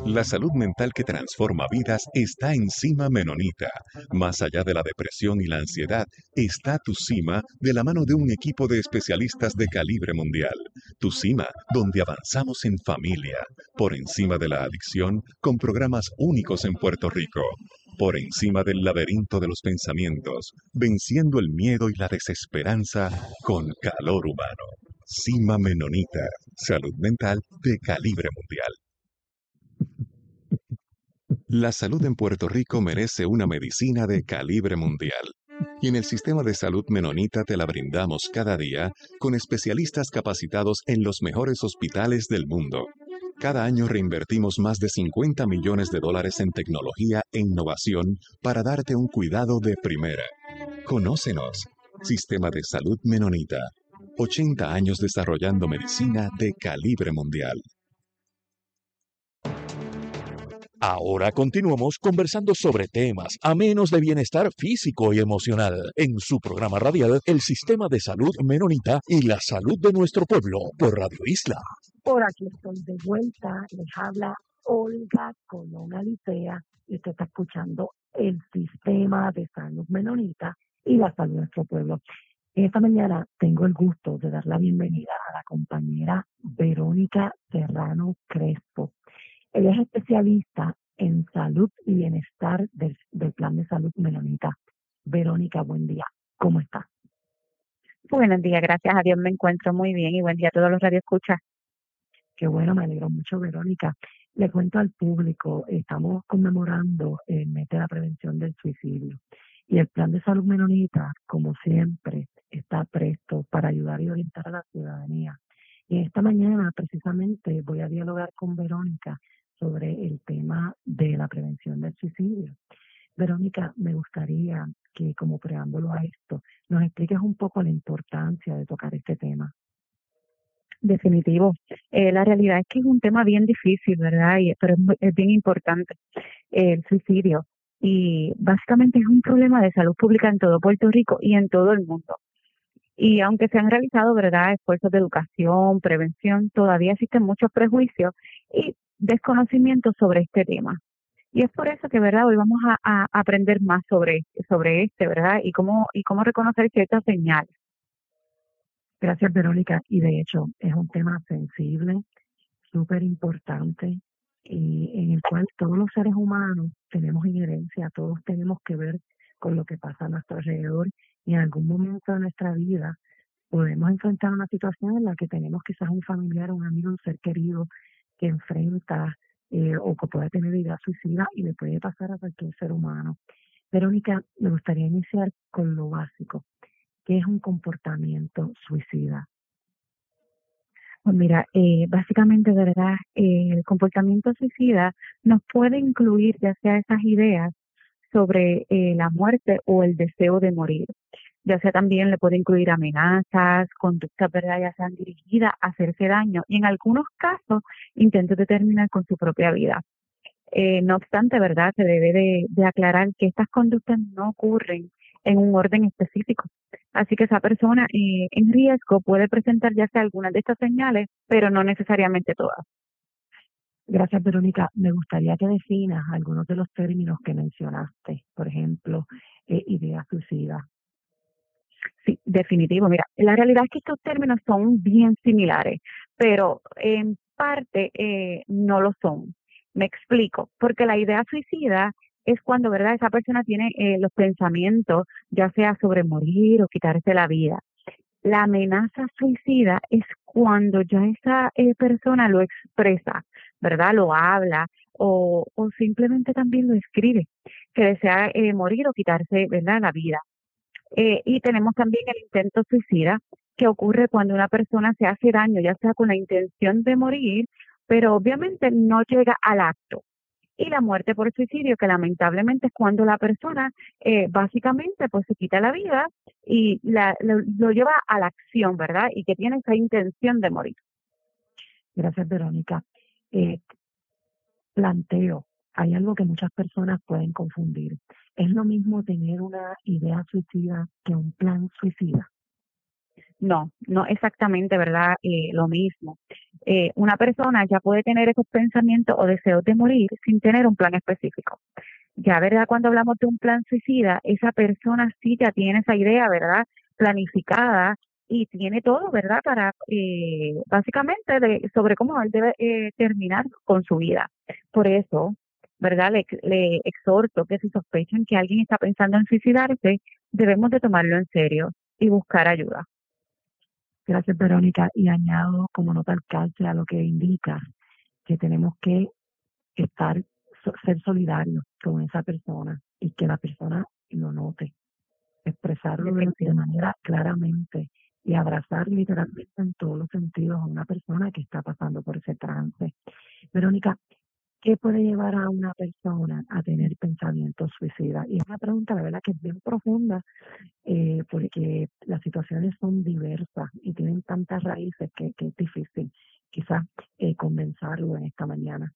La salud mental que transforma vidas está en Cima Menonita. Más allá de la depresión y la ansiedad, está Tu Cima de la mano de un equipo de especialistas de calibre mundial. Tu Cima, donde avanzamos en familia, por encima de la adicción, con programas únicos en Puerto Rico. Por encima del laberinto de los pensamientos, venciendo el miedo y la desesperanza con calor humano. Cima Menonita, salud mental de calibre mundial. La salud en Puerto Rico merece una medicina de calibre mundial. Y en el sistema de salud menonita te la brindamos cada día con especialistas capacitados en los mejores hospitales del mundo. Cada año reinvertimos más de 50 millones de dólares en tecnología e innovación para darte un cuidado de primera. Conócenos. Sistema de Salud Menonita. 80 años desarrollando medicina de calibre mundial. Ahora continuamos conversando sobre temas amenos de bienestar físico y emocional en su programa radial El Sistema de Salud Menonita y la Salud de Nuestro Pueblo por Radio Isla. Por aquí estoy de vuelta, les habla Olga Colón Alicea y usted está escuchando El Sistema de Salud Menonita y la Salud de Nuestro Pueblo. Esta mañana tengo el gusto de dar la bienvenida a la compañera Verónica Serrano Crespo. Ella es especialista en salud y bienestar del Plan de Salud Menonita. Verónica, buen día. ¿Cómo estás? Buenos días, gracias a Dios me encuentro muy bien y buen día a todos los radioescuchas. Qué bueno, me alegro mucho, Verónica. Le cuento al público, estamos conmemorando el mes de la prevención del suicidio. Y el Plan de Salud Menonita, como siempre, está presto para ayudar y orientar a la ciudadanía. Y esta mañana, precisamente, voy a dialogar con Verónica sobre el tema de la prevención del suicidio. Verónica, me gustaría que como preámbulo a esto, nos expliques un poco la importancia de tocar este tema. Definitivo. La realidad es que es un tema bien difícil, ¿verdad? Pero es bien importante el suicidio. Y básicamente es un problema de salud pública en todo Puerto Rico y en todo el mundo. Y aunque se han realizado, ¿verdad?, esfuerzos de educación, prevención, todavía existen muchos prejuicios y desconocimiento sobre este tema. Y es por eso que, ¿verdad?, hoy vamos a aprender más sobre ¿verdad?, y cómo reconocer ciertas señales. Gracias, Verónica. Y de hecho, es un tema sensible, súper importante, y en el cual todos los seres humanos tenemos injerencia, todos tenemos que ver con lo que pasa a nuestro alrededor, y en algún momento de nuestra vida podemos enfrentar una situación en la que tenemos quizás un familiar, un amigo, un ser querido que enfrenta o que puede tener idea suicida y le puede pasar a cualquier ser humano. Verónica, me gustaría iniciar con lo básico. ¿Qué es un comportamiento suicida? Pues mira, básicamente, ¿verdad?, el comportamiento suicida nos puede incluir ya sea esas ideas sobre la muerte o el deseo de morir. Ya sea también le puede incluir amenazas, conductas, ¿verdad?, ya sean dirigidas a hacerse daño y en algunos casos intentos de terminar con su propia vida. No obstante, ¿verdad?, se debe de aclarar que estas conductas no ocurren en un orden específico. Así que esa persona en riesgo puede presentar ya sea algunas de estas señales, pero no necesariamente todas. Gracias, Verónica. Me gustaría que definas algunos de los términos que mencionaste, por ejemplo, idea suicida. Sí, definitivo. Mira, la realidad es que estos términos son bien similares, pero en parte no lo son. Me explico, porque la idea suicida es cuando, ¿verdad?, esa persona tiene los pensamientos, ya sea sobre morir o quitarse la vida. La amenaza suicida es cuando ya esa persona lo expresa, ¿verdad? Lo habla o simplemente también lo escribe, que desea morir o quitarse, ¿verdad?, la vida. Y tenemos también el intento suicida, que ocurre cuando una persona se hace daño, ya sea con la intención de morir, pero obviamente no llega al acto. Y la muerte por suicidio, que lamentablemente es cuando la persona básicamente pues se quita la vida y lo lleva a la acción, ¿verdad? Y que tiene esa intención de morir. Gracias, Verónica. Planteo, hay algo que muchas personas pueden confundir. ¿Es lo mismo tener una idea suicida que un plan suicida? No, no exactamente, ¿verdad? Lo mismo. Una persona ya puede tener esos pensamientos o deseos de morir sin tener un plan específico. Ya, ¿verdad? Cuando hablamos de un plan suicida, esa persona sí ya tiene esa idea, ¿verdad? Planificada y tiene todo, ¿verdad? Para, básicamente, sobre cómo él debe terminar con su vida. Por eso, ¿verdad? Le exhorto que si sospechan que alguien está pensando en suicidarse, debemos de tomarlo en serio y buscar ayuda. Gracias, Verónica. Y añado como nota al calce a lo que indica que tenemos que estar, ser solidarios con esa persona y que la persona lo note, expresarlo de manera claramente y abrazar literalmente en todos los sentidos a una persona que está pasando por ese trance. Verónica, ¿qué puede llevar a una persona a tener pensamientos suicidas? Y es una pregunta, la verdad, que es bien profunda, porque las situaciones son diversas y tienen tantas raíces que es difícil quizás condensarlo en esta mañana.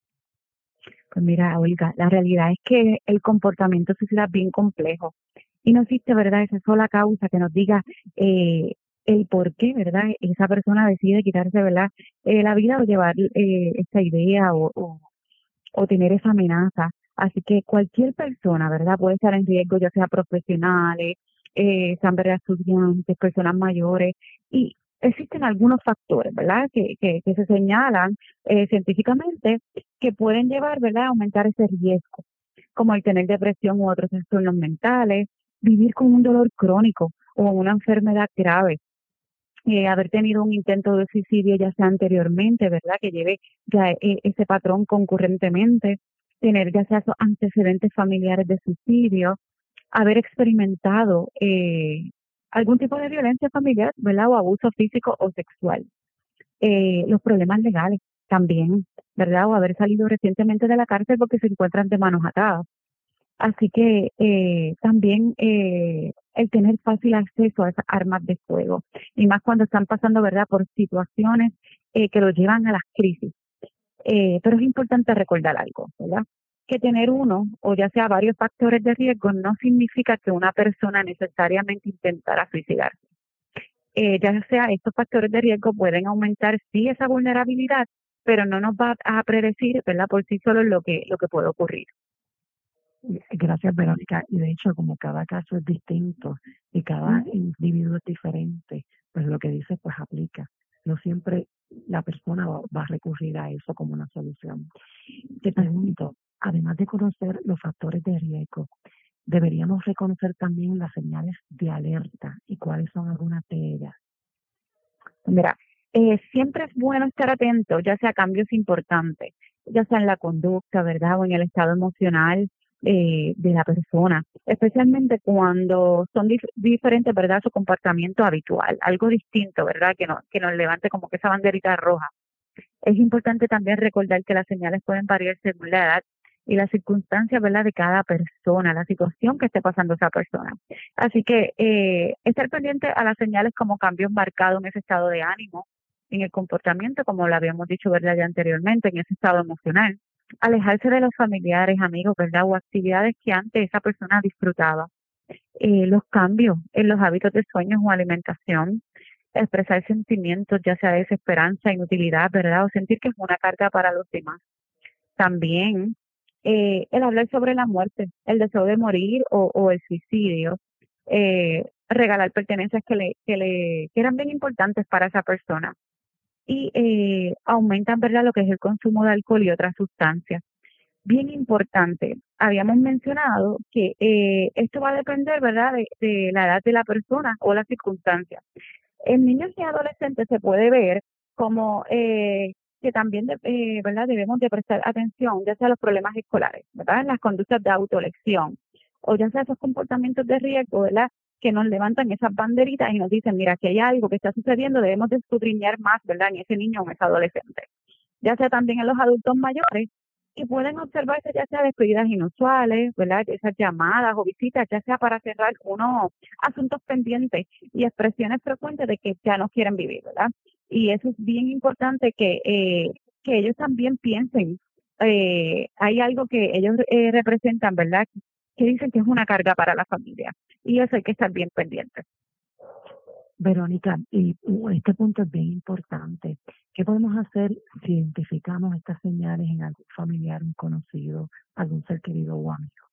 Pues mira, Olga, la realidad es que el comportamiento suicida es bien complejo y no existe, ¿verdad?, esa sola causa que nos diga el por qué, ¿verdad?, esa persona decide quitarse, ¿verdad?, la vida o llevar esa idea o tener esa amenaza. Así que cualquier persona, ¿verdad?, puede estar en riesgo, ya sea profesionales, sean, ¿verdad?, estudiantes, personas mayores, y existen algunos factores, ¿verdad?, que se señalan científicamente que pueden llevar, ¿verdad?, a aumentar ese riesgo, como el tener depresión u otros trastornos mentales, vivir con un dolor crónico o una enfermedad grave, haber tenido un intento de suicidio ya sea anteriormente, ¿verdad? Que lleve ya ese patrón concurrentemente, tener ya sea esos antecedentes familiares de suicidio, haber experimentado algún tipo de violencia familiar, ¿verdad? O abuso físico o sexual. Los problemas legales también, ¿verdad? O haber salido recientemente de la cárcel porque se encuentran de manos atadas. Así que también el tener fácil acceso a esas armas de fuego, y más cuando están pasando, ¿verdad?, por situaciones que los llevan a las crisis. Pero es importante recordar algo, ¿verdad? Que tener uno o ya sea varios factores de riesgo no significa que una persona necesariamente intentará suicidarse. Ya sea estos factores de riesgo pueden aumentar sí esa vulnerabilidad, pero no nos va a predecir, ¿verdad?, por sí solo lo que puede ocurrir. Gracias, Verónica. Y de hecho, como cada caso es distinto y cada individuo es diferente, pues lo que dice pues aplica. No siempre la persona va a recurrir a eso como una solución. Te pregunto, además de conocer los factores de riesgo, deberíamos reconocer también las señales de alerta y cuáles son algunas de ellas. Mira, siempre es bueno estar atento, ya sea a cambios importantes, ya sea en la conducta, ¿verdad? O en el estado emocional de la persona, especialmente cuando son diferentes, ¿verdad? Su comportamiento habitual, algo distinto, ¿verdad? Que nos levante como que esa banderita roja. Es importante también recordar que las señales pueden variar según la edad y las circunstancias, ¿verdad?, de cada persona, la situación que esté pasando esa persona. Así que estar pendiente a las señales como cambios marcados en ese estado de ánimo, en el comportamiento, como lo habíamos dicho, ¿verdad?, ya anteriormente, en ese estado emocional. Alejarse de los familiares, amigos, ¿verdad?, o actividades que antes esa persona disfrutaba. Los cambios en los hábitos de sueño o alimentación, expresar sentimientos, ya sea de desesperanza, inutilidad, ¿verdad? O sentir que es una carga para los demás. También el hablar sobre la muerte, el deseo de morir o el suicidio, regalar pertenencias que eran bien importantes para esa persona. Y aumentan, ¿verdad?, lo que es el consumo de alcohol y otras sustancias. Bien importante, habíamos mencionado que esto va a depender, ¿verdad?, de la edad de la persona o las circunstancias. En niños y adolescentes se puede ver como que también, ¿verdad?, debemos de prestar atención, ya sea a los problemas escolares, ¿verdad?, en las conductas de autolección, o ya sea esos comportamientos de riesgo, ¿verdad?, que nos levantan esas banderitas y nos dicen, mira, que hay algo que está sucediendo, debemos de escudriñar más, ¿verdad?, en ese niño o en ese adolescente. Ya sea también en los adultos mayores, que pueden observarse ya sea despedidas inusuales, ¿verdad?, esas llamadas o visitas, ya sea para cerrar unos asuntos pendientes y expresiones frecuentes de que ya no quieren vivir, ¿verdad? Y eso es bien importante que ellos también piensen. Hay algo que ellos representan, ¿verdad?, que dicen que es una carga para la familia. Y eso hay que estar bien pendiente. Verónica, y este punto es bien importante. ¿Qué podemos hacer si identificamos estas señales en algún familiar, un conocido, algún ser querido o amigo?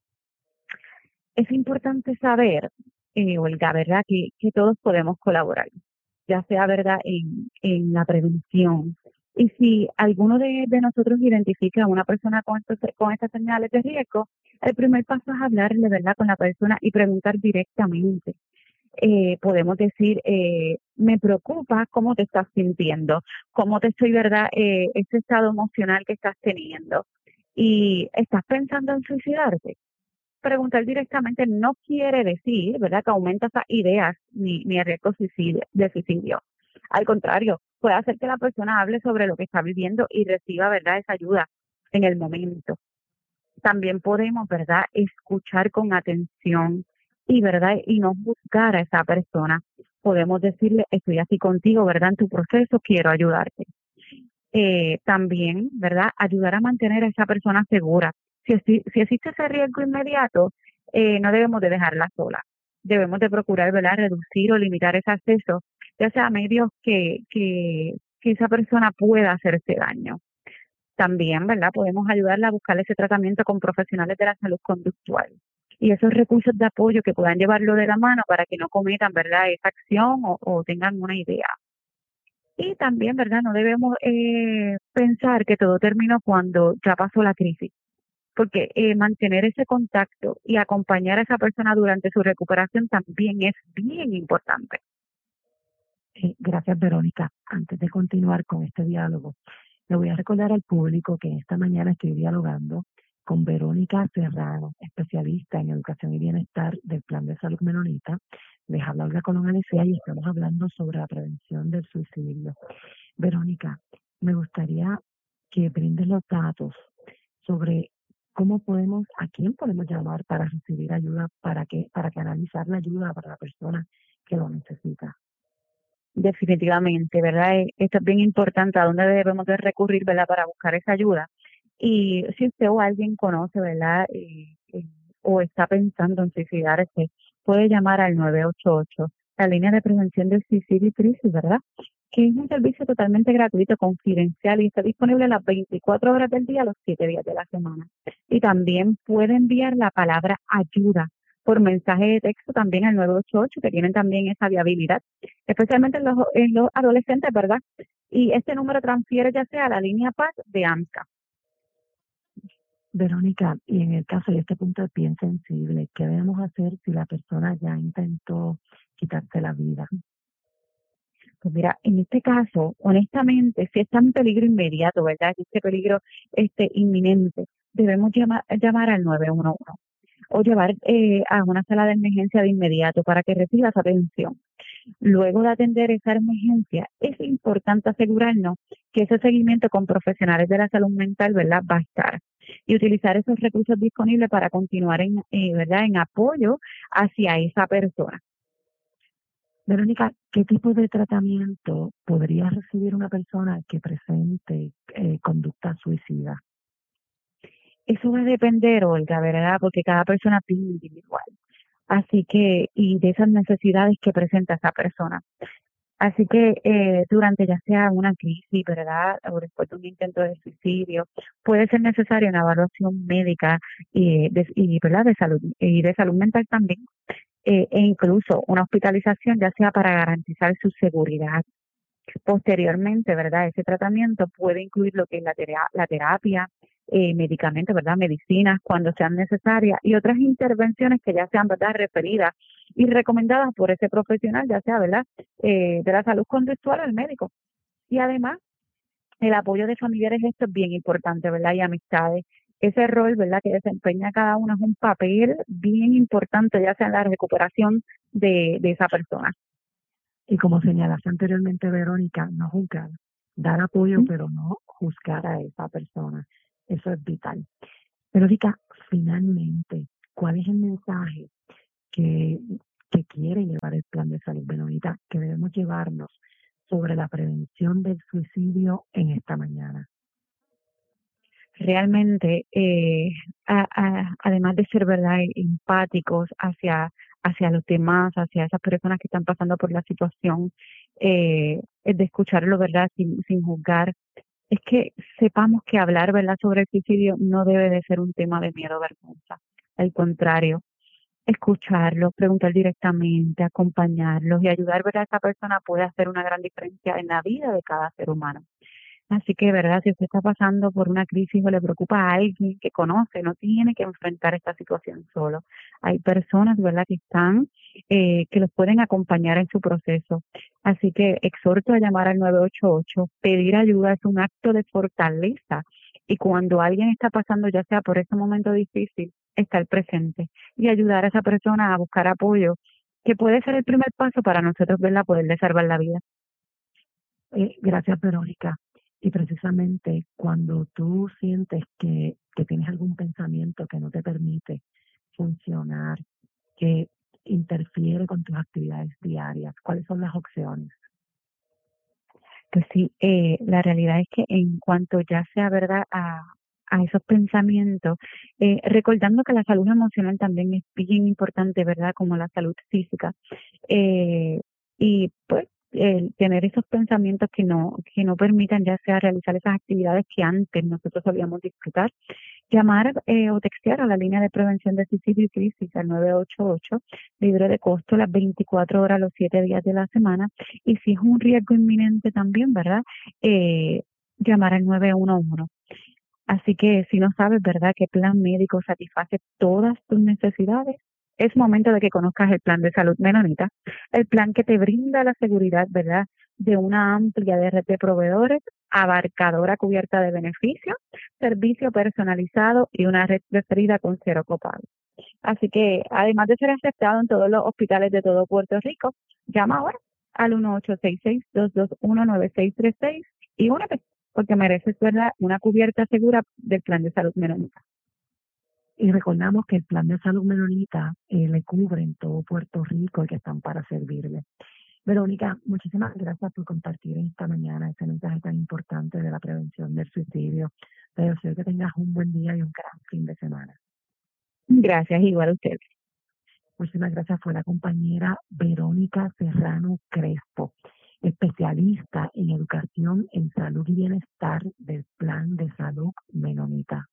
Es importante saber, Olga, ¿verdad? Que todos podemos colaborar, ya sea, ¿verdad?, en la prevención. Y si alguno de nosotros identifica a una persona con estas señales de riesgo, el primer paso es hablarle, ¿verdad?, con la persona y preguntar directamente. Podemos decir, me preocupa cómo te estás sintiendo, cómo te estoy, ¿verdad?, ese estado emocional que estás teniendo. ¿Y estás pensando en suicidarte? Preguntar directamente no quiere decir, ¿verdad?, que aumenta esas ideas ni el riesgo de suicidio. Al contrario, puede hacer que la persona hable sobre lo que está viviendo y reciba, ¿verdad?, esa ayuda en el momento. También podemos, ¿verdad?, escuchar con atención y, ¿verdad?, y no juzgar a esa persona. Podemos decirle, estoy aquí contigo, ¿verdad?, en tu proceso, quiero ayudarte. También, ¿verdad?, ayudar a mantener a esa persona segura. Si existe ese riesgo inmediato, no debemos de dejarla sola. Debemos de procurar, ¿verdad?, reducir o limitar ese acceso, ya sea a medios que esa persona pueda hacerse daño. También, ¿verdad?, podemos ayudarla a buscar ese tratamiento con profesionales de la salud conductual y esos recursos de apoyo que puedan llevarlo de la mano para que no cometan, ¿verdad?, esa acción o tengan una idea. Y también, ¿verdad?, no debemos pensar que todo terminó cuando ya pasó la crisis, porque mantener ese contacto y acompañar a esa persona durante su recuperación también es bien importante. Gracias, Verónica. Antes de continuar con este diálogo, le voy a recordar al público que esta mañana estoy dialogando con Verónica Serrano, especialista en educación y bienestar del Plan de Salud Menonita. Les habla Olga Colón Alicea y estamos hablando sobre la prevención del suicidio. Verónica, me gustaría que brindes los datos sobre a quién podemos llamar para recibir ayuda, para canalizar la ayuda para la persona que lo necesita. Definitivamente, ¿verdad? Esto es bien importante, a dónde debemos de recurrir, ¿verdad?, para buscar esa ayuda. Y si usted o alguien conoce, ¿verdad?, o está pensando en suicidarse, puede llamar al 988, la línea de prevención del suicidio y crisis, ¿verdad?, que es un servicio totalmente gratuito, confidencial y está disponible las 24 horas del día, los 7 días de la semana. Y también puede enviar la palabra ayuda por mensaje de texto también al 988, que tienen también esa viabilidad, especialmente en los adolescentes, ¿verdad? Y este número transfiere ya sea a la línea Paz de AMSCA. Verónica, y en el caso de este punto es bien sensible, ¿qué debemos hacer si la persona ya intentó quitarse la vida? Pues mira, en este caso, honestamente, si está en peligro inmediato, ¿verdad?, si este peligro inminente, debemos llamar al 911 o llevar a una sala de emergencia de inmediato para que reciba esa atención. Luego de atender esa emergencia, es importante asegurarnos que ese seguimiento con profesionales de la salud mental, ¿verdad?, va a estar y utilizar esos recursos disponibles para continuar ¿verdad?, en apoyo hacia esa persona. Verónica, ¿qué tipo de tratamiento podría recibir una persona que presente conducta suicida? Eso va a depender, Olga, ¿verdad?, porque cada persona es individual. Así que, y de esas necesidades que presenta esa persona. Así que durante ya sea una crisis, ¿verdad?, o después de un intento de suicidio, puede ser necesaria una evaluación médica ¿verdad?, de salud mental también, e incluso una hospitalización, ya sea para garantizar su seguridad. Posteriormente, ¿verdad?, ese tratamiento puede incluir lo que es la terapia, medicamentos, ¿verdad?, medicinas cuando sean necesarias y otras intervenciones que ya sean, ¿verdad?, referidas y recomendadas por ese profesional, ya sea, ¿verdad?, de la salud conductual o el médico. Y además, el apoyo de familiares, esto es bien importante, ¿verdad?, y amistades. Ese rol, ¿verdad?, que desempeña cada uno es un papel bien importante, ya sea en la recuperación de esa persona. Y como señalaste anteriormente, Verónica, no juzgar, dar apoyo, pero no juzgar a esa persona. Eso es vital. Verónica, finalmente, ¿cuál es el mensaje que quiere llevar el Plan de Salud Menonita, que debemos llevarnos sobre la prevención del suicidio en esta mañana? Realmente, además de ser, ¿verdad?, empáticos hacia hacia los demás, hacia esas personas que están pasando por la situación, es de escucharlo, ¿verdad? Sin juzgar. Es que sepamos que hablar, ¿verdad?, sobre el suicidio no debe de ser un tema de miedo o vergüenza. Al contrario, escucharlos, preguntar directamente, acompañarlos y ayudar, ¿verdad?, a esa persona puede hacer una gran diferencia en la vida de cada ser humano. Así que, ¿verdad?, si usted está pasando por una crisis o le preocupa a alguien que conoce, no tiene que enfrentar esta situación solo. Hay personas, ¿verdad?, que están, que los pueden acompañar en su proceso. Así que exhorto a llamar al 988. Pedir ayuda es un acto de fortaleza. Y cuando alguien está pasando, ya sea por ese momento difícil, estar presente y ayudar a esa persona a buscar apoyo, que puede ser el primer paso para nosotros, ¿verdad?, poderle salvar la vida. Gracias, Verónica. Y precisamente cuando tú sientes que tienes algún pensamiento que no te permite funcionar, que interfiere con tus actividades diarias, ¿cuáles son las opciones? Pues sí, la realidad es que en cuanto ya sea, ¿verdad?, a esos pensamientos, recordando que la salud emocional también es bien importante, ¿verdad?, como la salud física. Y pues tener esos pensamientos que no permitan ya sea realizar esas actividades que antes nosotros solíamos disfrutar, llamar o textear a la línea de prevención de suicidio y crisis al 988, libre de costo las 24 horas, los 7 días de la semana. Y si es un riesgo inminente también, ¿verdad?, llamar al 911. Así que si no sabes, ¿verdad?, qué plan médico satisface todas tus necesidades, es momento de que conozcas el plan de salud Menonita, el plan que te brinda la seguridad, ¿verdad?, de una amplia red de proveedores, abarcadora cubierta de beneficios, servicio personalizado y una red preferida con cero copago. Así que, además de ser aceptado en todos los hospitales de todo Puerto Rico, llama ahora al 1866-221-9636 y únete, porque mereces, ¿verdad?, una cubierta segura del plan de salud Menonita. Y recordamos que el plan de salud Menonita le cubre en todo Puerto Rico y que están para servirle. Verónica, muchísimas gracias por compartir esta mañana este mensaje tan importante de la prevención del suicidio. Te deseo que tengas un buen día y un gran fin de semana. Gracias, igual a ustedes. Muchísimas gracias. Fue la compañera Verónica Serrano Crespo, especialista en educación en salud y bienestar del Plan de Salud Menonita.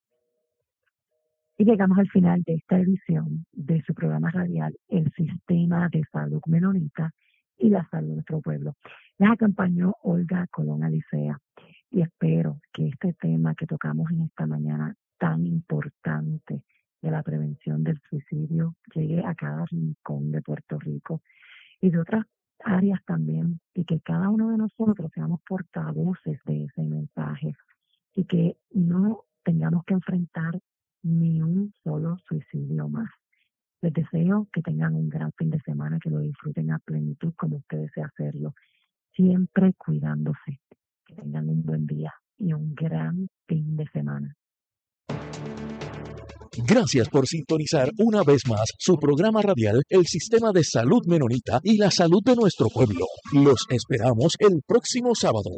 Y llegamos al final de esta edición de su programa radial, El Sistema de Salud Menonita y la Salud de nuestro pueblo. Les acompañó Olga Colón Alicea y espero que este tema que tocamos en esta mañana tan importante de la prevención del suicidio llegue a cada rincón de Puerto Rico y de otras áreas también, y que cada uno de nosotros seamos portavoces de ese mensaje y que no tengamos que enfrentar ni un solo suicidio más. Les deseo que tengan un gran fin de semana, que lo disfruten a plenitud como usted desea hacerlo, siempre cuidándose. Que tengan un buen día y un gran fin de semana. Gracias por sintonizar una vez más su programa radial El Sistema de Salud Menonita y la Salud de nuestro pueblo. Los esperamos el próximo sábado.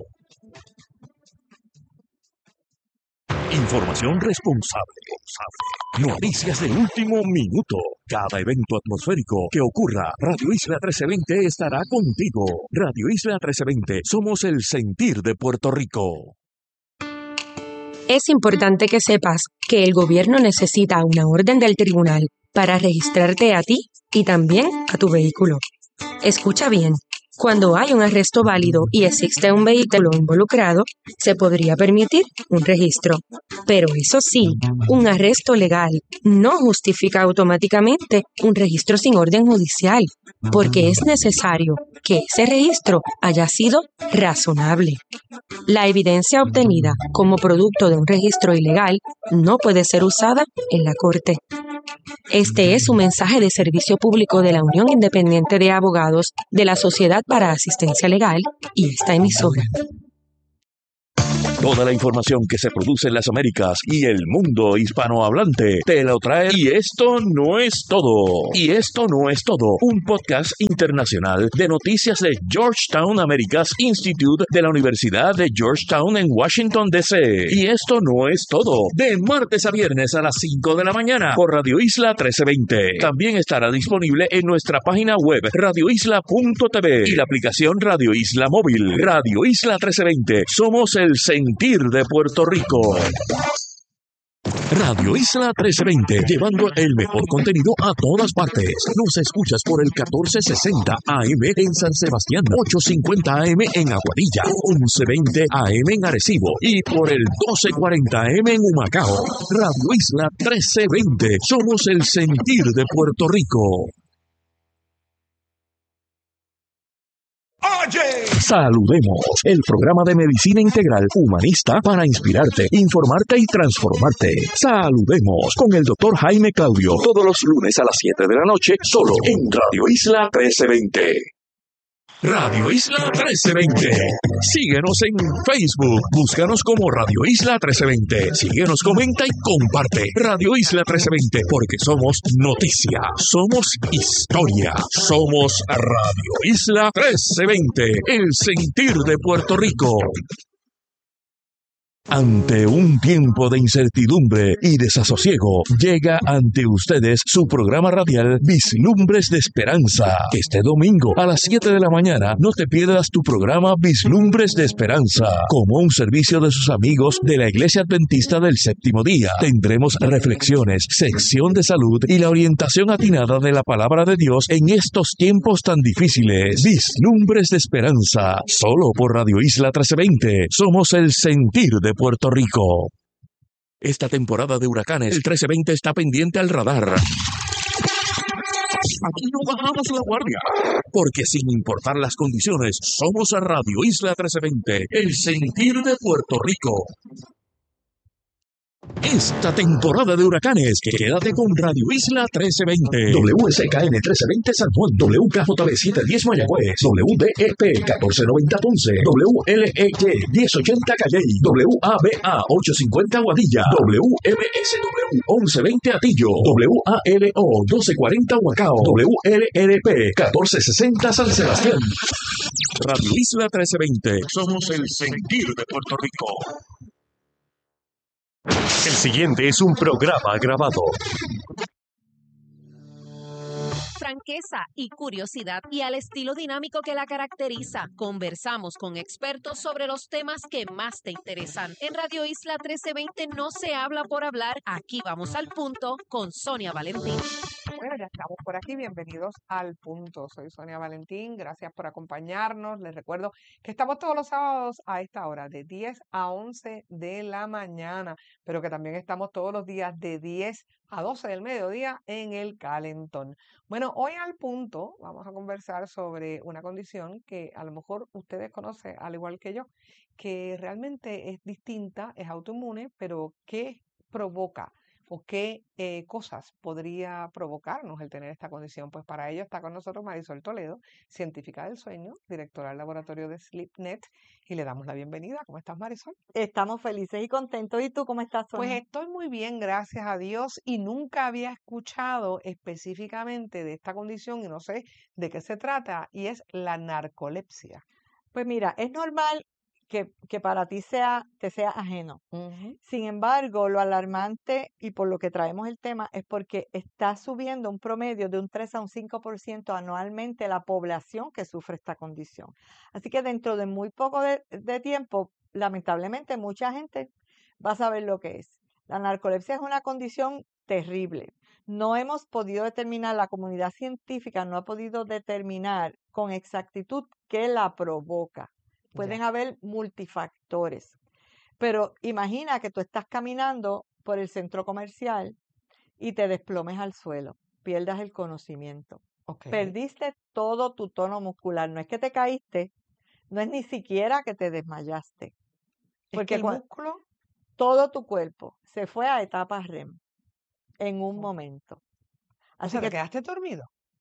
Información responsable. Noticias de último minuto. Cada evento atmosférico que ocurra, Radio Isla 1320 estará contigo. Radio Isla 1320, somos el sentir de Puerto Rico. Es importante que sepas que el gobierno necesita una orden del tribunal para registrarte a ti y también a tu vehículo. Escucha bien. Cuando hay un arresto válido y existe un vehículo involucrado, se podría permitir un registro. Pero eso sí, un arresto legal no justifica automáticamente un registro sin orden judicial, porque es necesario que ese registro haya sido razonable. La evidencia obtenida como producto de un registro ilegal no puede ser usada en la corte. Este es un mensaje de servicio público de la Unión Independiente de Abogados de la Sociedad para Asistencia Legal y esta emisora. Toda la información que se produce en las Américas y el mundo hispanohablante te lo trae. Y esto no es todo. Y esto no es todo. Un podcast internacional de noticias de Georgetown Americas Institute de la Universidad de Georgetown en Washington, D.C. Y esto no es todo. De martes a viernes a las 5 de la mañana por Radio Isla 1320. También estará disponible en nuestra página web radioisla.tv y la aplicación Radio Isla Móvil. Radio Isla 1320. Somos el sentir de Puerto Rico. Radio Isla 1320, llevando el mejor contenido a todas partes. Nos escuchas por el 1460 AM en San Sebastián, 850 AM en Aguadilla, 1120 AM en Arecibo y por el 1240 AM en Humacao. Radio Isla 1320, somos el sentir de Puerto Rico. Saludemos, el programa de medicina integral humanista para inspirarte, informarte y transformarte. Saludemos con el doctor Jaime Claudio, todos los lunes a las 7 de la noche, solo en Radio Isla 1320. Radio Isla 1320. Síguenos en Facebook. Búscanos como Radio Isla 1320. Síguenos, comenta y comparte. Radio Isla 1320, porque somos noticia, somos historia, somos Radio Isla 1320, el sentir de Puerto Rico. Ante un tiempo de incertidumbre y desasosiego, llega ante ustedes su programa radial Vislumbres de Esperanza. Este domingo a las 7 de la mañana no te pierdas tu programa Vislumbres de Esperanza. Como un servicio de sus amigos de la Iglesia Adventista del Séptimo Día, tendremos reflexiones, sección de salud y la orientación atinada de la palabra de Dios en estos tiempos tan difíciles. Vislumbres de Esperanza, solo por Radio Isla 1320. Somos el sentir de Puerto Rico. Esta temporada de huracanes, el 1320 está pendiente al radar. Aquí no bajamos la guardia, porque sin importar las condiciones, somos a Radio Isla 1320, el sentir de Puerto Rico. Esta temporada de huracanes, quédate con Radio Isla 1320. WSKN 1320 San Juan, WKJB 710 Mayagüez, WDEP 1490 Ponce, WLEY 1080 Calley, WABA 850 Aguadilla, WMSW 1120 Atillo, WALO 1240 Huacao, WLRP 1460 San Sebastián. Radio Isla 1320, somos el sentir de Puerto Rico. El siguiente es un programa grabado. Franqueza y curiosidad y al estilo dinámico que la caracteriza. Conversamos con expertos sobre los temas que más te interesan. En Radio Isla 1320 no se habla por hablar. Aquí vamos al punto con Sonia Valentín. Bueno, ya estamos por aquí. Bienvenidos al punto. Soy Sonia Valentín. Gracias por acompañarnos. Les recuerdo que estamos todos los sábados a esta hora, de 10 a 11 de la mañana, pero que también estamos todos los días de 10 a 12 del mediodía en el Calentón. Bueno, hoy al punto vamos a conversar sobre una condición que a lo mejor ustedes conocen al igual que yo, que realmente es distinta, es autoinmune, pero ¿qué provoca o qué cosas podría provocarnos el tener esta condición? Pues para ello está con nosotros Marisol Toledo, científica del sueño, directora del laboratorio de SleepNet, y le damos la bienvenida. ¿Cómo estás, Marisol? Estamos felices y contentos. ¿Y tú cómo estás, Sonia? Pues estoy muy bien, gracias a Dios, y nunca había escuchado específicamente de esta condición y no sé de qué se trata, y es la narcolepsia. Pues mira, es normal que para ti te sea ajeno. Ujú. Sin embargo, lo alarmante y por lo que traemos el tema es porque está subiendo un promedio de un 3 a un 5% anualmente la población que sufre esta condición. Así que dentro de muy poco de tiempo, lamentablemente, mucha gente va a saber lo que es. La narcolepsia es una condición terrible. No hemos podido determinar, la comunidad científica no ha podido determinar con exactitud qué la provoca. Pueden haber multifactores, pero imagina que tú estás caminando por el centro comercial y te desplomes al suelo, pierdas el conocimiento. Ok. Perdiste todo tu tono muscular, no es que te caíste, no es ni siquiera que te desmayaste, Es que porque el músculo, todo tu cuerpo se fue a etapas REM en un Oh. momento. o Así sea, te que quedaste dormido.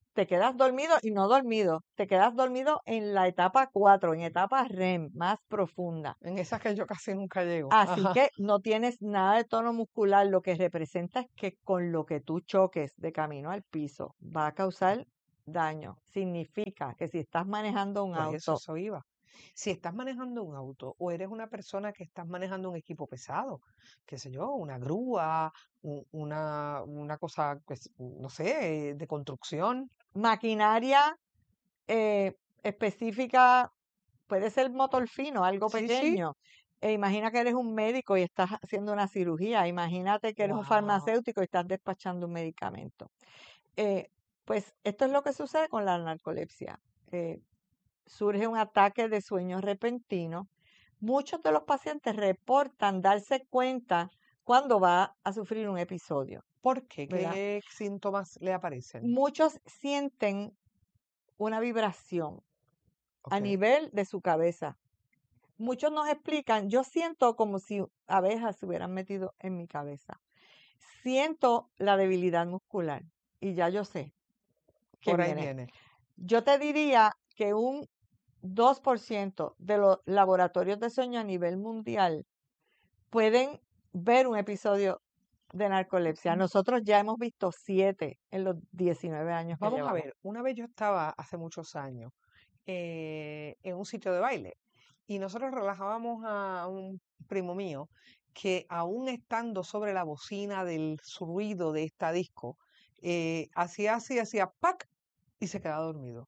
te quedas dormido y no dormido, te quedas dormido en la etapa 4, en etapa REM, más profunda. En esas que yo casi nunca llego. Así Ajá. que no tienes nada de tono muscular, lo que representa es que con lo que tú choques de camino al piso va a causar daño. Significa que si estás manejando un Pues auto, eso iba. Si estás manejando un auto o eres una persona que estás manejando un equipo pesado, qué sé yo, una grúa, una cosa, pues, no sé, de construcción. maquinaria específica, puede ser motor fino, algo Sí, sí. pequeño. Imagina que eres un médico y estás haciendo una cirugía. Imagínate que eres un Wow. farmacéutico y estás despachando un medicamento. Eh, pues esto es lo que sucede con la narcolepsia. Surge un ataque de sueño repentino. Muchos de los pacientes reportan darse cuenta cuando va a sufrir un episodio, ¿Por qué? ¿verdad? ¿Qué síntomas le aparecen? Muchos sienten una vibración a Ok. nivel de su cabeza. Muchos nos explican, yo siento como si abejas se hubieran metido en mi cabeza. Siento la debilidad muscular y ya yo sé que Por ahí viene. viene. Yo te diría que un 2% de los laboratorios de sueño a nivel mundial pueden ver un episodio de narcolepsia. Nosotros ya hemos visto 7 en los 19 años que Vamos a llevamos. ver, una vez yo estaba hace muchos años en un sitio de baile y nosotros relajábamos a un primo mío que aún estando sobre la bocina del ruido de esta disco, hacía así, hacía ¡pac! Y se quedaba dormido.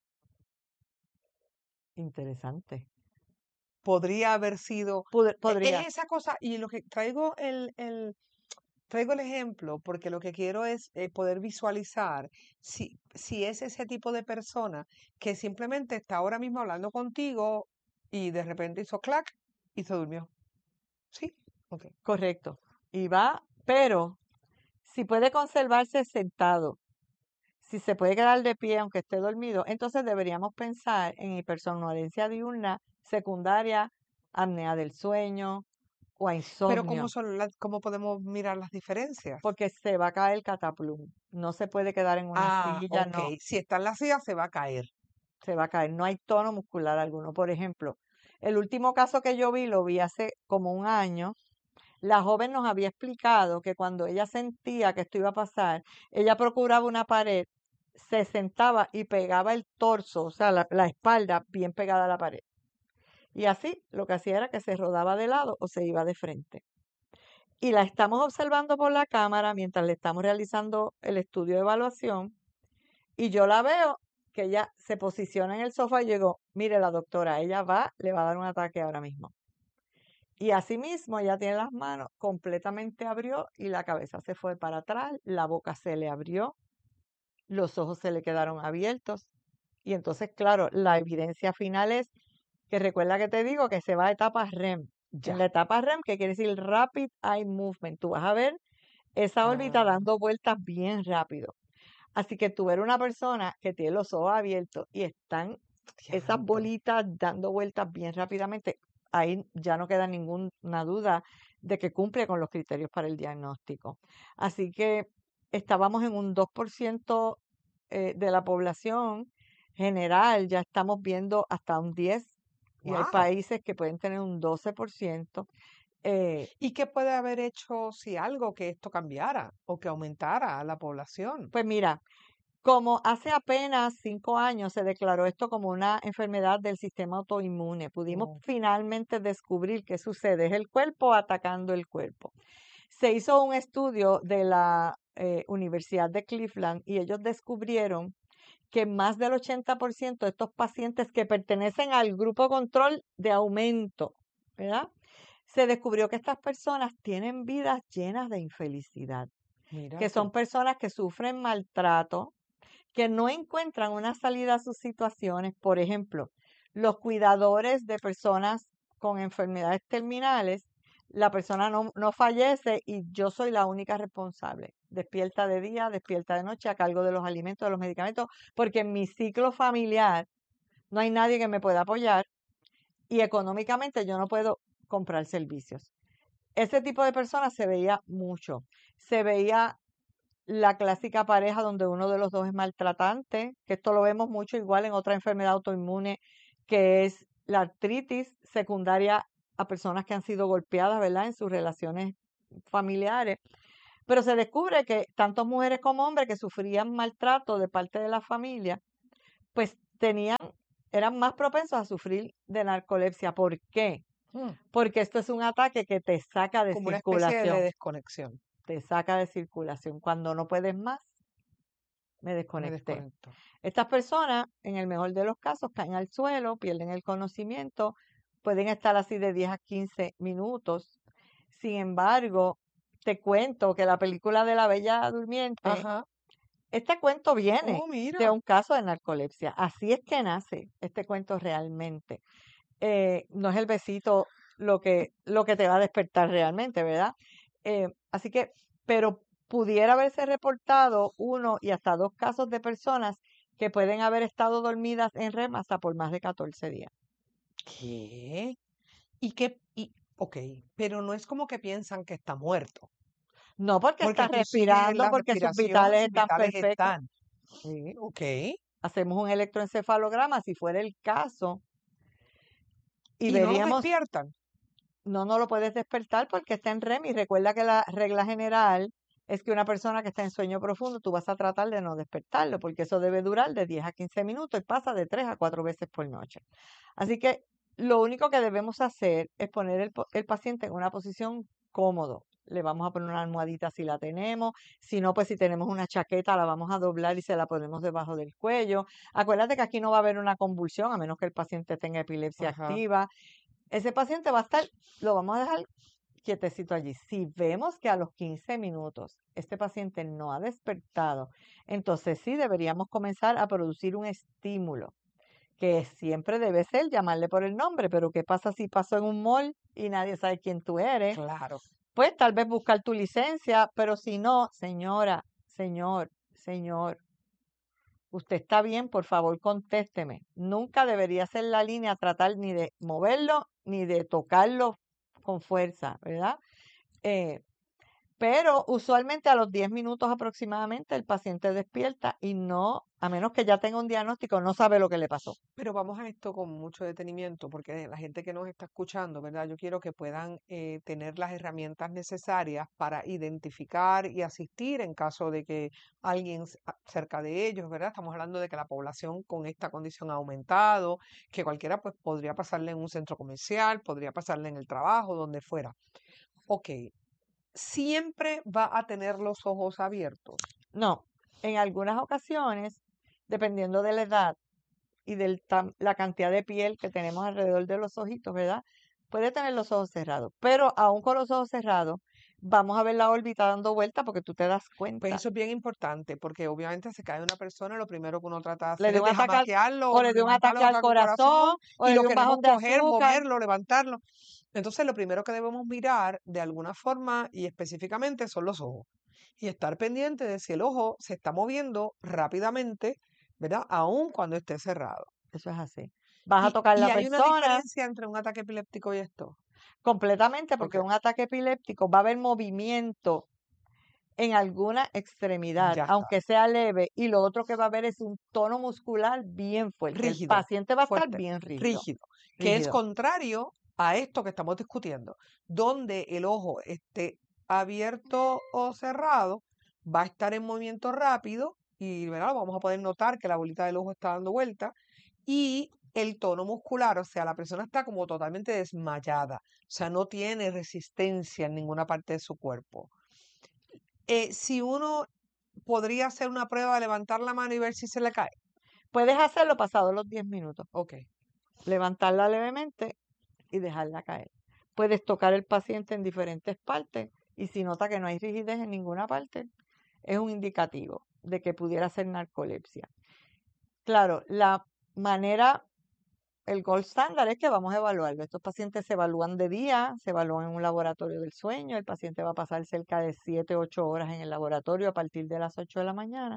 Interesante. Podría haber sido, Podría. es esa cosa, y lo que traigo traigo el ejemplo porque lo que quiero es poder visualizar si es ese tipo de persona que simplemente está ahora mismo hablando contigo y de repente hizo clac y se durmió. Sí, ok. Correcto. Y va, pero si puede conservarse sentado, si se puede quedar de pie aunque esté dormido, entonces deberíamos pensar en hipersomnolencia diurna secundaria, apnea del sueño o a Pero insomnio, ¿cómo podemos mirar las diferencias? porque se va a caer el cataplum. No se puede quedar en una silla, Ok. no, Si está en la silla se va a caer. se va a caer. No hay tono muscular alguno. Por ejemplo, el último caso que yo vi, lo vi hace como un año. La joven nos había explicado que cuando ella sentía que esto iba a pasar, ella procuraba una pared, se sentaba y pegaba el torso, o sea, la espalda bien pegada a la pared. Y así lo que hacía era que se rodaba de lado o se iba de frente. Y la estamos observando por la cámara mientras le estamos realizando el estudio de evaluación. Y yo la veo que ella se posiciona en el sofá y yo digo, mire la doctora, ella le va a dar un ataque ahora mismo. Y asimismo ella tiene las manos, completamente abrió y la cabeza se fue para atrás, la boca se le abrió, los ojos se le quedaron abiertos. Y entonces, claro, la evidencia final es que recuerda que te digo que se va a etapa REM. En la Ya. etapa REM, que quiere decir Rapid Eye Movement, tú vas a ver esa órbita Ah, dando vueltas bien rápido. Así que tú ver una persona que tiene los ojos abiertos y están esas diantre. bolitas dando vueltas bien rápidamente, ahí ya no queda ninguna duda de que cumple con los criterios para el diagnóstico. Así que estábamos en un 2% de la población general, ya estamos viendo hasta un 10% y hay Wow. países que pueden tener un 12%. ¿Y qué puede haber hecho si algo que esto cambiara o que aumentara a la población? Pues mira, como hace apenas 5 años se declaró esto como una enfermedad del sistema autoinmune, pudimos Oh, finalmente descubrir qué sucede. Es el cuerpo atacando el cuerpo. Se hizo un estudio de la Universidad de Cleveland y ellos descubrieron que más del 80% de estos pacientes que pertenecen al grupo control de aumento, ¿verdad? Se descubrió que estas personas tienen vidas llenas de infelicidad, mira que son tú. personas que sufren maltrato, que no encuentran una salida a sus situaciones. Por ejemplo, los cuidadores de personas con enfermedades terminales, la persona no fallece y yo soy la única responsable. Despierta de día, despierta de noche a cargo de los alimentos, de los medicamentos, porque en mi ciclo familiar no hay nadie que me pueda apoyar y económicamente yo no puedo comprar servicios. Ese tipo de personas se veía mucho. Se veía la clásica pareja donde uno de los dos es maltratante, que esto lo vemos mucho igual en otra enfermedad autoinmune, que es la artritis secundaria a personas que han sido golpeadas, ¿verdad?, en sus relaciones familiares. Pero se descubre que tanto mujeres como hombres que sufrían maltrato de parte de la familia, pues eran más propensos a sufrir de narcolepsia. ¿Por qué? Porque esto es un ataque que te saca de Como una especie de circulación. desconexión. Te saca de circulación. Cuando no puedes más, me Me desconecté. desconecto. Estas personas, en el mejor de los casos, caen al suelo, pierden el conocimiento, pueden estar así de 10 a 15 minutos. Sin embargo, te cuento que la película de La Bella Durmiente, Ajá. este cuento viene Oh, de mira. un caso de narcolepsia. Así es que nace este cuento realmente. No es el besito lo que te va a despertar realmente, ¿verdad? Así que, pero pudiera haberse reportado 1 y hasta 2 casos de personas que pueden haber estado dormidas en REM hasta por más de 14 días. ¿Qué? Ok, pero no es como que piensan que está muerto. No porque Porque está tú sigues en respirando, la porque sus respiración, vitales sus están vitales perfectos. están. Sí, ok. Hacemos un electroencefalograma si fuera el caso y Y no los veríamos, despiertan. no lo puedes despertar porque está en REM y recuerda que la regla general es que una persona que está en sueño profundo tú vas a tratar de no despertarlo porque eso debe durar de 10 a 15 minutos y pasa de 3 a 4 veces por noche. Así que lo único que debemos hacer es poner el paciente en una posición cómodo. Le vamos a poner una almohadita si la tenemos, si no, pues si tenemos una chaqueta la vamos a doblar y se la ponemos debajo del cuello. Acuérdate que aquí no va a haber una convulsión a menos que el paciente tenga epilepsia Ajá. activa. Ese paciente va a estar, lo vamos a dejar quietecito allí. Si vemos que a los 15 minutos este paciente no ha despertado, entonces sí deberíamos comenzar a producir un estímulo, que siempre debe ser llamarle por el nombre, pero ¿qué pasa si pasó en un mall y nadie sabe quién tú eres? Claro. Pues tal vez buscar tu licencia, pero si no, señora, señor, usted está bien, por favor contésteme. Nunca debería ser la línea tratar ni de moverlo ni de tocarlo con fuerza, ¿verdad? Pero usualmente a los 10 minutos aproximadamente el paciente despierta y no, a menos que ya tenga un diagnóstico, no sabe lo que le pasó. Pero vamos a esto con mucho detenimiento, porque la gente que nos está escuchando, ¿verdad? Yo quiero que puedan tener las herramientas necesarias para identificar y asistir en caso de que alguien cerca de ellos, ¿verdad? Estamos hablando de que la población con esta condición ha aumentado, que cualquiera pues podría pasarle en un centro comercial, podría pasarle en el trabajo, donde fuera. Ok, siempre va a tener los ojos abiertos. No, en algunas ocasiones, dependiendo de la edad y de la cantidad de piel que tenemos alrededor de los ojitos, ¿verdad? Puede tener los ojos cerrados, pero aún con los ojos cerrados, vamos a ver la órbita dando vuelta porque tú te das Pues cuenta. eso es bien importante, porque obviamente se cae una persona, lo primero que uno trata de Le hacer dio es un ataque jamaquearlo, o le dio un levantarlo, ataque al ataque al corazón, o y le lo dio un queremos bajón de coger, azúcar. moverlo, levantarlo. Entonces, lo primero que debemos mirar de alguna forma y específicamente son los ojos. Y estar pendiente de si el ojo se está moviendo rápidamente, ¿verdad? Aun cuando esté cerrado. Eso es así. Vas a tocar Y la hay una persona diferencia entre un ataque epiléptico y esto. completamente porque Ok, un ataque epiléptico va a haber movimiento en alguna extremidad, ya está. aunque sea leve, y lo otro que va a haber es un tono muscular bien fuerte. El Rígido, paciente va a estar fuerte, bien rígido. rígido, que es Rígido. contrario a esto que estamos discutiendo, donde el ojo esté abierto o cerrado, va a estar en movimiento rápido y ¿verdad? Vamos a poder notar que la bolita del ojo está dando vuelta y el tono muscular, o sea, la persona está como totalmente desmayada, o sea, no tiene resistencia en ninguna parte de su cuerpo. Si uno podría hacer una prueba de levantar la mano y ver si se le cae. Puedes hacerlo pasados los 10 minutos. Ok. Levantarla levemente y dejarla caer. Puedes tocar el paciente en diferentes partes y si nota que no hay rigidez en ninguna parte, es un indicativo de que pudiera ser narcolepsia. Claro, la manera, el gold standard es que vamos a evaluarlo. Estos pacientes se evalúan de día, se evalúan en un laboratorio del sueño, el paciente va a pasar cerca de 7, 8 horas en el laboratorio a partir de las 8 de la mañana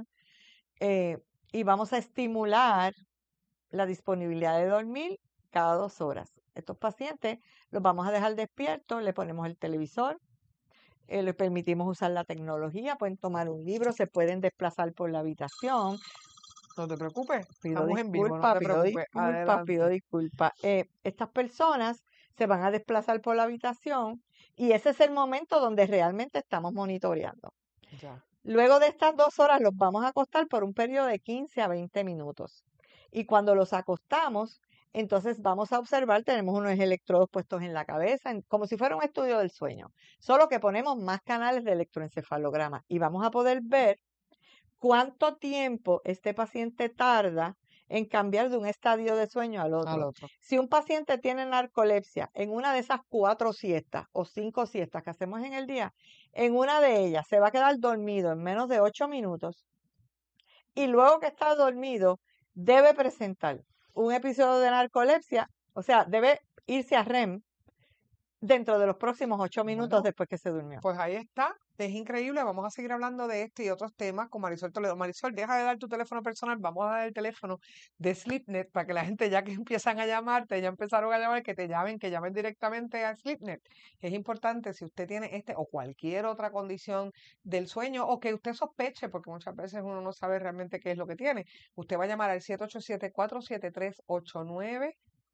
y vamos a estimular la disponibilidad de dormir cada 2 horas. Estos pacientes los vamos a dejar despiertos, le ponemos el televisor, les permitimos usar la tecnología, pueden tomar un libro, se pueden desplazar por la habitación. No te preocupes, Pido estamos en vivo, no disculpas, te pido preocupes. disculpas, pido Adelante. disculpas. Estas personas se van a desplazar por la habitación y ese es el momento donde realmente estamos monitoreando. Ya. Luego de estas 2 horas los vamos a acostar por un periodo de 15 a 20 minutos. Y cuando los acostamos, entonces vamos a observar, tenemos unos electrodos puestos en la cabeza, como si fuera un estudio del sueño, solo que ponemos más canales de electroencefalograma y vamos a poder ver cuánto tiempo este paciente tarda en cambiar de un estadio de sueño al Al otro. otro. Si un paciente tiene narcolepsia en una de esas 4 siestas o 5 siestas que hacemos en el día, en una de ellas se va a quedar dormido en menos de 8 minutos y luego que está dormido debe presentar un episodio de narcolepsia, o sea, debe irse a REM dentro de los próximos 8 minutos Bueno, después que se durmió. pues ahí está. Es increíble. Vamos a seguir hablando de este y otros temas con Marisol Toledo. Marisol, deja de dar tu teléfono personal. Vamos a dar el teléfono de SleepNet para que la gente, ya que empiezan a llamarte, ya empezaron a llamar, que llamen directamente a SleepNet. Es importante, si usted tiene este o cualquier otra condición del sueño o que usted sospeche, porque muchas veces uno no sabe realmente qué es lo que tiene, usted va a llamar al 787-473-8900.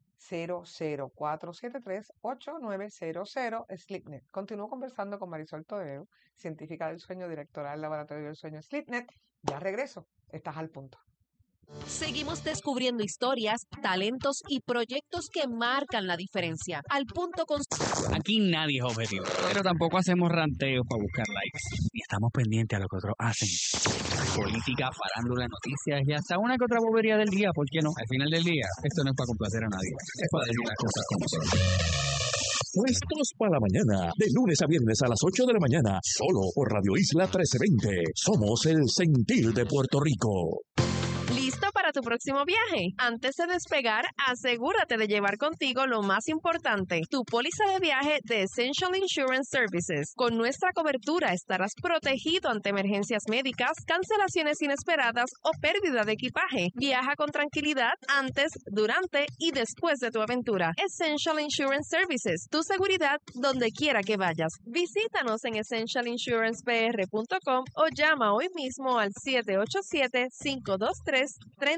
473-8900 SleepNet. Continúo conversando con Marisol Toledo, científica del sueño, directora del Laboratorio del Sueño SleepNet. Ya regreso. Estás al punto. Seguimos descubriendo historias, talentos y proyectos que marcan la diferencia. Al punto con... Aquí nadie es objetivo, pero tampoco hacemos ranteos para buscar likes. Ni estamos pendientes a lo que otros hacen. Política, farándula, noticias y hasta una que otra bobería del día, ¿por qué no? Al final del día, esto no es para complacer a nadie, es para decir las cosas como son. Puestos para la mañana, de lunes a viernes a las 8 de la mañana, solo por Radio Isla 1320. Somos el sentir de Puerto Rico. ¿Listo para tu próximo viaje? Antes de despegar, asegúrate de llevar contigo lo más importante, tu póliza de viaje de Essential Insurance Services. Con nuestra cobertura estarás protegido ante emergencias médicas, cancelaciones inesperadas o pérdida de equipaje. Viaja con tranquilidad antes, durante y después de tu aventura. Essential Insurance Services, tu seguridad donde quiera que vayas. Visítanos en essentialinsurancepr.com o llama hoy mismo al 787-523-3000.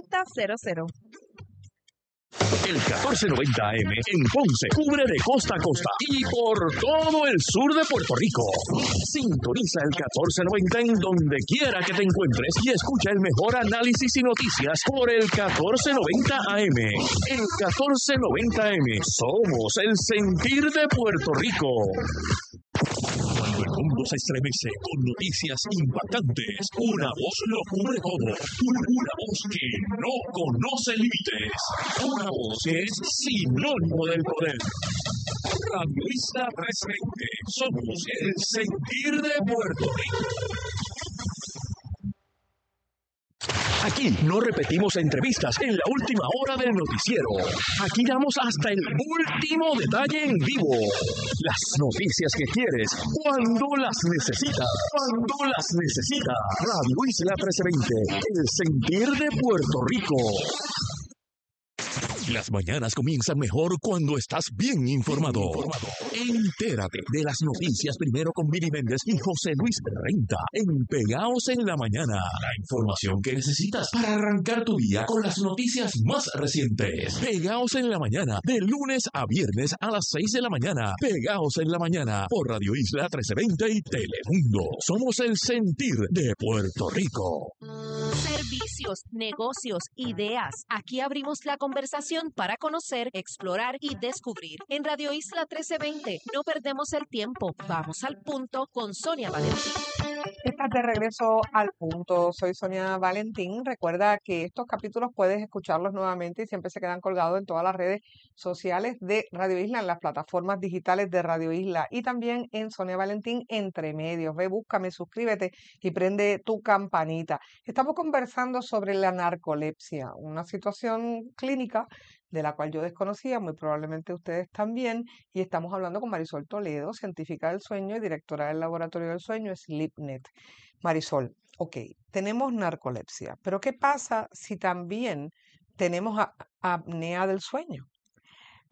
El 1490 AM en Ponce cubre de costa a costa y por todo el sur de Puerto Rico. Sintoniza el 1490 en donde quiera que te encuentres y escucha el mejor análisis y noticias por el 1490 AM. El 1490 AM. Somos el sentir de Puerto Rico. Cuando el mundo se estremece con noticias impactantes, una voz lo cubre todo. Una voz que no conoce límites. Una voz que es sinónimo del poder. Radio Isla 1320. Somos el sentir de Puerto Rico. Aquí no repetimos entrevistas en la última hora del noticiero. Aquí damos hasta el último detalle en vivo. Las noticias que quieres, cuando las necesitas. Cuando las necesitas. Radio Isla 1320, el sentir de Puerto Rico. Las mañanas comienzan mejor cuando estás bien informado. Entérate de las noticias primero con Mili Méndez y José Luis Renta en Pegaos en la Mañana. La información que necesitas para arrancar tu día con las noticias más recientes. Pegaos en la Mañana, de lunes a viernes a las 6 de la mañana. Pegaos en la Mañana por Radio Isla 1320 y Telemundo. Somos el sentir de Puerto Rico. Servicios, negocios, ideas. Aquí abrimos la conversación para conocer, explorar y descubrir. En Radio Isla 1320 no perdemos el tiempo. Vamos al punto con Sonia Valentín. Estás de regreso al punto. Soy Sonia Valentín. Recuerda que estos capítulos puedes escucharlos nuevamente y siempre se quedan colgados en todas las redes sociales de Radio Isla, en las plataformas digitales de Radio Isla y también en Sonia Valentín Entre Medios. Ve, búscame, suscríbete y prende tu campanita. Estamos conversando sobre la narcolepsia, una situación clínica de la cual yo desconocía, muy probablemente ustedes también, y estamos hablando con Marisol Toledo, científica del sueño y directora del Laboratorio del Sueño, SleepNet. Marisol, ok, tenemos narcolepsia, pero ¿qué pasa si también tenemos apnea del sueño?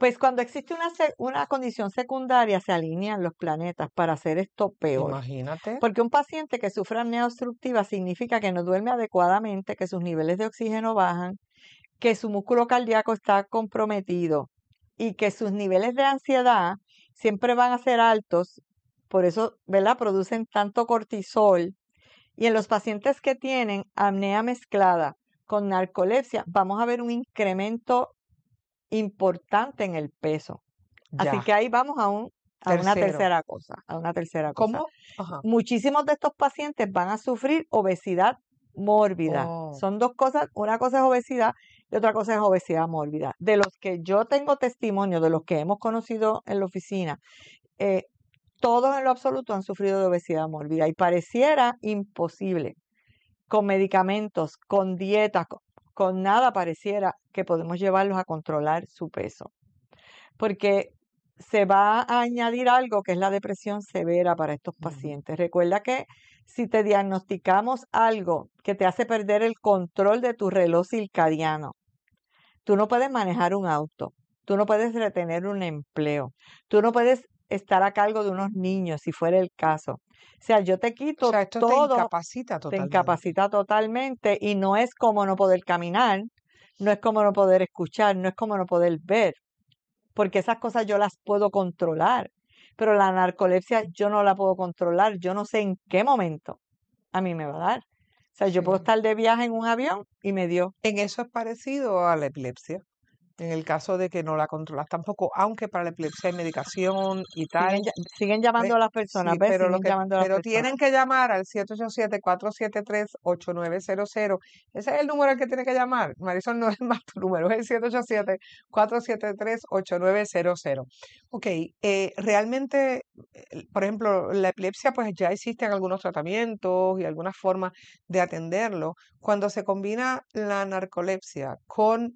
Pues cuando existe una condición secundaria, se alinean los planetas para hacer esto peor. Imagínate. Porque un paciente que sufre apnea obstructiva significa que no duerme adecuadamente, que sus niveles de oxígeno bajan, que su músculo cardíaco está comprometido y que sus niveles de ansiedad siempre van a ser altos. Por eso, ¿verdad? Producen tanto cortisol. Y en los pacientes que tienen apnea mezclada con narcolepsia, vamos a ver un incremento importante en el peso. Así Ya. que ahí vamos a una Tercero. tercera cosa, ¿Cómo? Ajá. Muchísimos de estos pacientes van a sufrir obesidad mórbida. Oh. Son dos cosas, una cosa es obesidad y otra cosa es obesidad mórbida. De los que yo tengo testimonio, de los que hemos conocido en la oficina, todos en lo absoluto han sufrido de obesidad mórbida y pareciera imposible. Con medicamentos, con dietas, con nada pareciera que podemos llevarlos a controlar su peso. Porque se va a añadir algo que es la depresión severa para estos pacientes. Recuerda que si te diagnosticamos algo que te hace perder el control de tu reloj circadiano, tú no puedes manejar un auto, tú no puedes retener un empleo, tú no puedes estar a cargo de unos niños, si fuera el caso. O sea, yo te quito O sea, esto te todo, incapacita te totalmente. incapacita totalmente y no es como no poder caminar, no es como no poder escuchar, no es como no poder ver, porque esas cosas yo las puedo controlar, pero la narcolepsia yo no la puedo controlar, yo no sé en qué momento a mí me va a dar. O sea, yo puedo Sí. estar de viaje en un avión y me dio. En eso es parecido a la epilepsia. En el caso de que no la controlas tampoco, aunque para la epilepsia hay medicación y tal. Siguen llamando a las personas, Sí, ¿ves? pero Siguen llamando a las personas. tienen que llamar al 787-473-8900. Ese es el número al que tiene que llamar. Marisol, no es más tu número, es el 787-473-8900. Ok, realmente, por ejemplo, la epilepsia, pues ya existen algunos tratamientos y algunas formas de atenderlo. Cuando se combina la narcolepsia con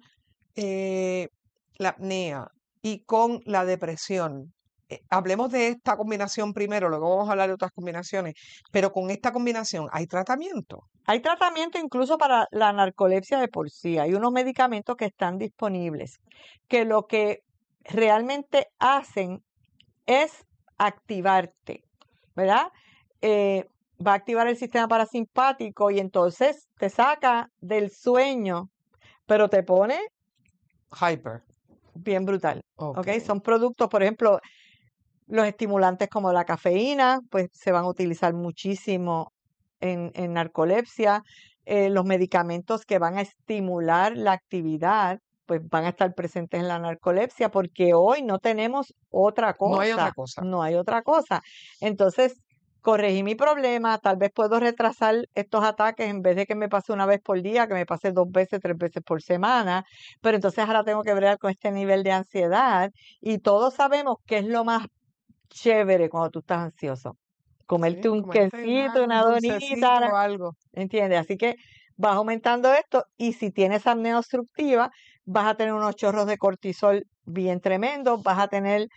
la apnea y con la depresión. Hablemos de esta combinación primero, luego vamos a hablar de otras combinaciones, pero con esta combinación, ¿hay tratamiento? Hay tratamiento incluso para la narcolepsia de por sí. Hay unos medicamentos que están disponibles que lo que realmente hacen es activarte, ¿verdad? Va a activar el sistema parasimpático y entonces te saca del sueño, pero te pone Hyper. bien brutal. Ok. ¿Ok? Son productos, por ejemplo, los estimulantes como la cafeína, pues se van a utilizar muchísimo en narcolepsia. Los medicamentos que van a estimular la actividad, pues van a estar presentes en la narcolepsia, porque hoy no tenemos otra cosa. No hay otra cosa. No hay otra cosa. Entonces, corregí mi problema, tal vez puedo retrasar estos ataques en vez de que me pase una vez por día, que me pase 2 veces, 3 veces por semana, pero entonces ahora tengo que bregar con este nivel de ansiedad y todos sabemos que es lo más chévere cuando tú estás ansioso. Comerte Sí, un comerte quesito, una un dulcecito donita, o algo. ¿entiendes? Así que vas aumentando esto y si tienes apnea obstructiva, vas a tener unos chorros de cortisol bien tremendos, vas a tener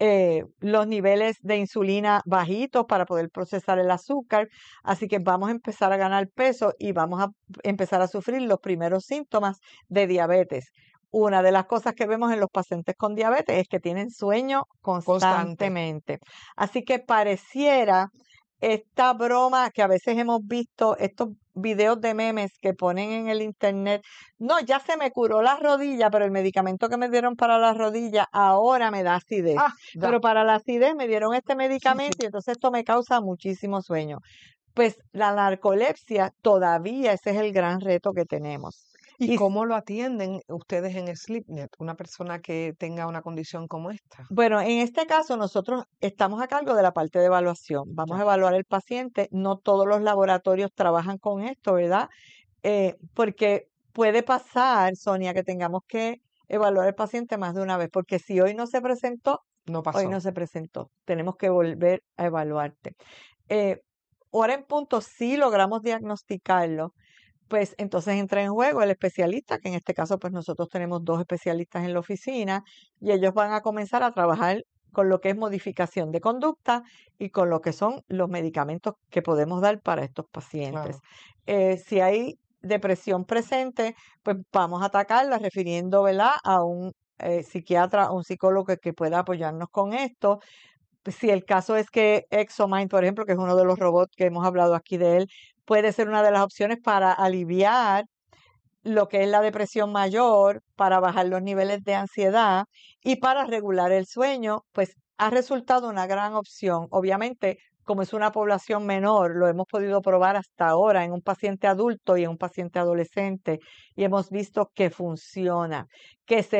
los niveles de insulina bajitos para poder procesar el azúcar, así que vamos a empezar a ganar peso y vamos a empezar a sufrir los primeros síntomas de diabetes. Una de las cosas que vemos en los pacientes con diabetes es que tienen sueño constantemente. Así que pareciera esta broma que a veces hemos visto, estos videos de memes que ponen en el internet, no, ya se me curó la rodilla, pero el medicamento que me dieron para la rodilla ahora me da acidez. Pero para la acidez me dieron este medicamento y entonces esto me causa muchísimo sueño. Pues la narcolepsia todavía ese es el gran reto que tenemos. ¿Y cómo lo atienden ustedes en SleepNet, una persona que tenga una condición como esta? Bueno, en este caso nosotros estamos a cargo de la parte de evaluación. Vamos a evaluar al paciente. No todos los laboratorios trabajan con esto, ¿verdad? Porque puede pasar, Sonia, que tengamos que evaluar al paciente más de una vez, porque si hoy no se presentó, no pasó. Hoy no se presentó. Tenemos que volver a evaluarte. Ahora en punto, si logramos diagnosticarlo, pues entonces entra en juego el especialista, que en este caso pues nosotros tenemos 2 especialistas en la oficina y ellos van a comenzar a trabajar con lo que es modificación de conducta y con lo que son los medicamentos que podemos dar para estos pacientes. Si hay depresión presente, pues vamos a atacarla refiriendo, ¿verdad?, a un psiquiatra o un psicólogo que pueda apoyarnos con esto. Si el caso es que ExoMind, por ejemplo, que es uno de los robots que hemos hablado aquí de él, puede ser una de las opciones para aliviar lo que es la depresión mayor, para bajar los niveles de ansiedad y para regular el sueño, pues ha resultado una gran opción. Obviamente, como es una población menor, lo hemos podido probar hasta ahora en un paciente adulto y en un paciente adolescente y hemos visto que funciona, que se